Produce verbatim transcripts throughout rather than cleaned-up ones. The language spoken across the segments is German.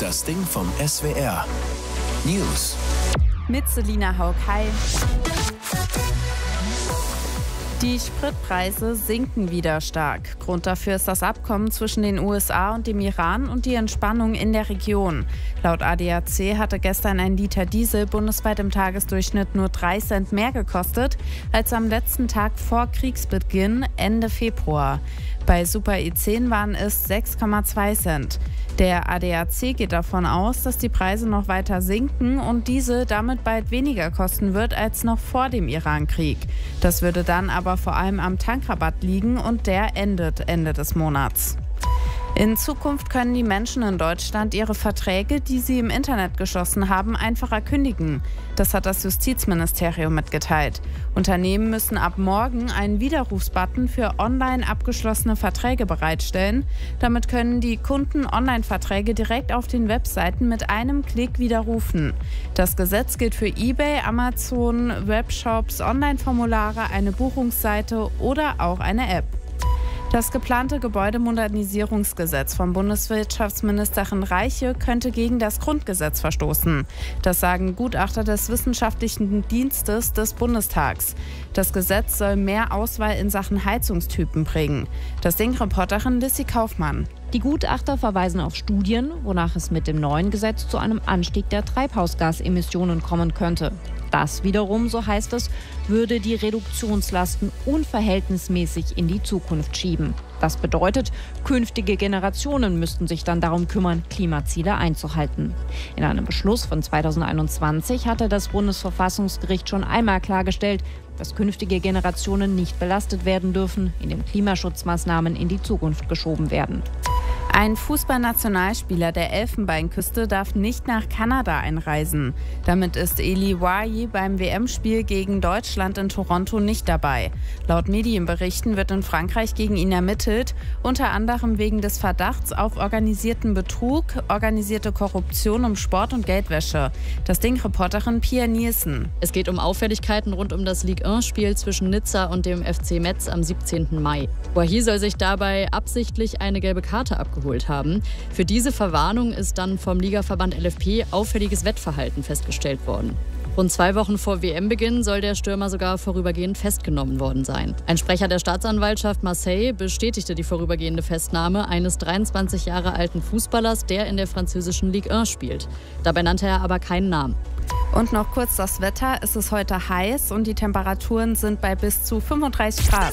Das Ding vom S W R. News. Mit Selina Haug. Hi. Die Spritpreise sinken wieder stark. Grund dafür ist das Abkommen zwischen den U S A und dem Iran und die Entspannung in der Region. Laut A D A C hatte gestern ein Liter Diesel bundesweit im Tagesdurchschnitt nur drei Cent mehr gekostet als am letzten Tag vor Kriegsbeginn Ende Februar. Bei Super E zehn waren es sechs Komma zwei Cent. Der A D A C geht davon aus, dass die Preise noch weiter sinken und Diesel damit bald weniger kosten wird als noch vor dem Irankrieg. Das würde dann aber vor allem am Tankrabatt liegen und der endet Ende des Monats. In Zukunft können die Menschen in Deutschland ihre Verträge, die sie im Internet geschlossen haben, einfacher kündigen. Das hat das Justizministerium mitgeteilt. Unternehmen müssen ab morgen einen Widerrufsbutton für online abgeschlossene Verträge bereitstellen. Damit können die Kunden Online-Verträge direkt auf den Webseiten mit einem Klick widerrufen. Das Gesetz gilt für eBay, Amazon, Webshops, Online-Formulare, eine Buchungsseite oder auch eine App. Das geplante Gebäudemodernisierungsgesetz von Bundeswirtschaftsministerin Reiche könnte gegen das Grundgesetz verstoßen. Das sagen Gutachter des Wissenschaftlichen Dienstes des Bundestags. Das Gesetz soll mehr Auswahl in Sachen Heizungstypen bringen. Das Ding-Reporterin Lissy Kaufmann. Die Gutachter verweisen auf Studien, wonach es mit dem neuen Gesetz zu einem Anstieg der Treibhausgasemissionen kommen könnte. Das wiederum, so heißt es, würde die Reduktionslasten unverhältnismäßig in die Zukunft schieben. Das bedeutet, künftige Generationen müssten sich dann darum kümmern, Klimaziele einzuhalten. In einem Beschluss von zweitausendeinundzwanzig hatte das Bundesverfassungsgericht schon einmal klargestellt, dass künftige Generationen nicht belastet werden dürfen, indem Klimaschutzmaßnahmen in die Zukunft geschoben werden. Ein Fußballnationalspieler der Elfenbeinküste darf nicht nach Kanada einreisen. Damit ist Eli Wahi beim W M-Spiel gegen Deutschland in Toronto nicht dabei. Laut Medienberichten wird in Frankreich gegen ihn ermittelt, unter anderem wegen des Verdachts auf organisierten Betrug, organisierte Korruption um Sport und Geldwäsche. Das Ding-Reporterin Pia Nielsen. Es geht um Auffälligkeiten rund um das Ligue eins-Spiel zwischen Nizza und dem F C Metz am siebzehnten Mai. Wahi soll sich dabei absichtlich eine gelbe Karte abgeholt haben. Für diese Verwarnung ist dann vom Ligaverband L F P auffälliges Wettverhalten festgestellt worden. Rund zwei Wochen vor W M-Beginn soll der Stürmer sogar vorübergehend festgenommen worden sein. Ein Sprecher der Staatsanwaltschaft Marseille bestätigte die vorübergehende Festnahme eines dreiundzwanzig Jahre alten Fußballers, der in der französischen Ligue eins spielt. Dabei nannte er aber keinen Namen. Und noch kurz das Wetter. Es ist heute heiß und die Temperaturen sind bei bis zu fünfunddreißig Grad.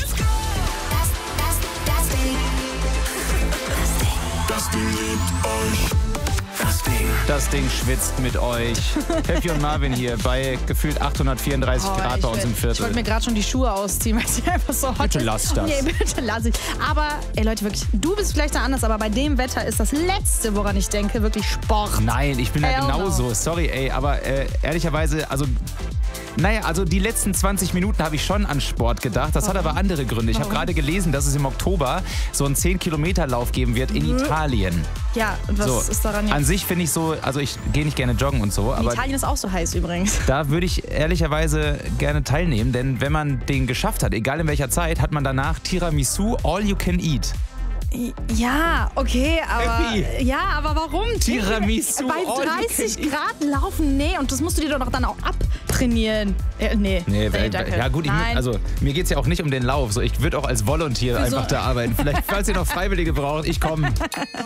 Das Ding liebt euch. Das Ding. Das Ding schwitzt mit euch. Peppi und Marvin hier bei gefühlt achthundertvierunddreißig Oh, Grad bei uns will, im Ich Viertel. wollte mir gerade schon die Schuhe ausziehen, weil es einfach so hot Bitte ist. lass das. Nee, bitte lass ich. Aber, ey Leute, wirklich, du bist vielleicht da anders, aber bei dem Wetter ist das Letzte, woran ich denke, wirklich Sport. Nein, ich bin da Hell genauso. no. Sorry, ey, aber äh, ehrlicherweise, also... Naja, also die letzten zwanzig Minuten habe ich schon an Sport gedacht. Das hat aber andere Gründe. Ich habe gerade gelesen, dass es im Oktober so einen zehn Kilometer Lauf geben wird in Italien. Ja, und was So, ist daran jetzt? an sich finde ich so, also ich gehe nicht gerne joggen und so, aber Italien ist auch so heiß übrigens. da würde ich ehrlicherweise gerne teilnehmen, denn wenn man den geschafft hat, egal in welcher Zeit, hat man danach Tiramisu all you can eat. Ja, okay, aber... Peppi. Ja, aber warum? Tiramisu Bei all you dreißig can eat. Grad laufen? Nee, und das musst du dir doch dann auch abtrainieren. Äh, nee, Nee, nee, weil, danke. ja gut, ich, Nein. also mir geht es ja auch nicht um den Lauf. So, ich würde auch als Volunteer Für so- einfach da arbeiten. Vielleicht, falls ihr noch Freiwillige braucht, ich komme.